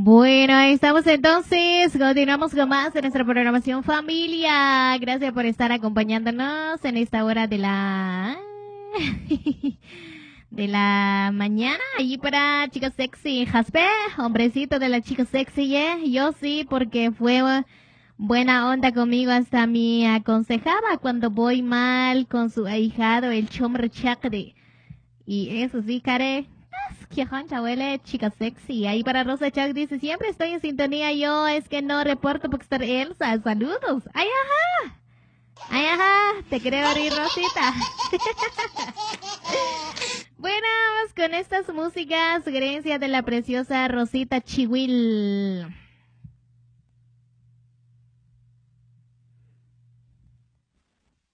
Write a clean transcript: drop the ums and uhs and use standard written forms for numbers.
Bueno, ahí estamos entonces, continuamos con más de nuestra programación familia. Gracias por estar acompañándonos en esta hora de la de la mañana, allí para chicos sexy. Jaspe, hombrecito de la chica sexy, yo sí, porque fue buena onda conmigo, hasta me aconsejaba cuando voy mal con su ahijado, el chomro chacre. Y eso sí, care. Que honcha huele, chica sexy. Ahí para Rosa Chuck dice, siempre estoy en sintonía yo, es que no reporto porque estar Elsa. Saludos. Ay, ajá. Ay, ajá. Te creo abrir, Rosita. Bueno, vamos con estas músicas, sugerencias de la preciosa Rosita Chihuil.